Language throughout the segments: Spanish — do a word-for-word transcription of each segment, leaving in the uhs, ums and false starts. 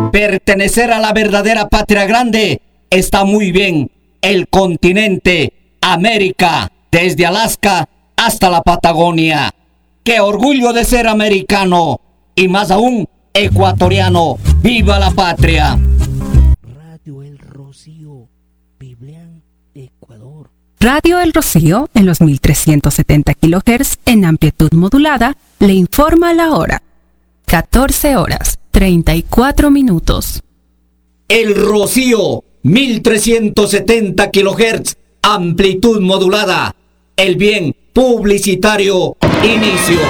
Pertenecer a la verdadera patria grande está muy bien. El continente, América, desde Alaska hasta la Patagonia. ¡Qué orgullo de ser americano! Y más aún, ecuatoriano. ¡Viva la patria! Radio El Rocío, Biblián, Ecuador. Radio El Rocío, en los mil trescientos setenta kilohertz en amplitud modulada, le informa la hora. catorce horas, treinta y cuatro minutos. El Rocío, mil trescientos setenta kilohertz, amplitud modulada. El bien publicitario, inicio.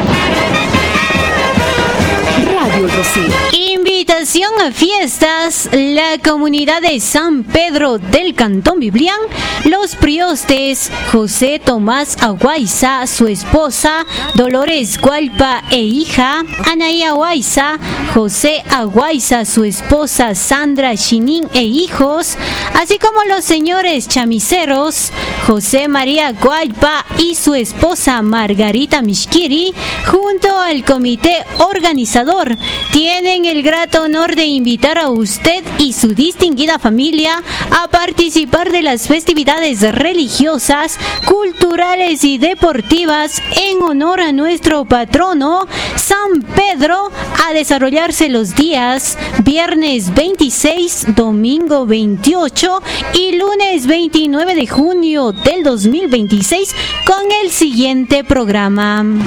Radio El Rocío. Invitación a fiestas. La comunidad de San Pedro del Cantón Biblián, los priostes José Tomás Aguaiza, su esposa Dolores Gualpa e hija Anaí Aguaiza, José Aguaiza, su esposa Sandra Chinín e hijos, así como los señores chamiceros José María Gualpa y su esposa Margarita Mishkiri, junto al comité organizador, tienen el grato honor de invitar a usted y su distinguida familia a participar de las festividades religiosas, culturales y deportivas en honor a nuestro patrono San Pedro, a desarrollarse los días viernes veintiséis, domingo veintiocho y lunes veintinueve de junio del dos mil veintiséis con el siguiente programa.